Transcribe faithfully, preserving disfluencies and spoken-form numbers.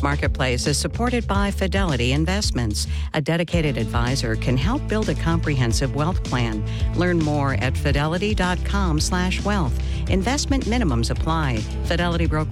Marketplace is supported by Fidelity Investments. A dedicated advisor can help build a comprehensive wealth plan. Learn more at fidelity dot com slash wealth. Investment minimums apply. Fidelity Broker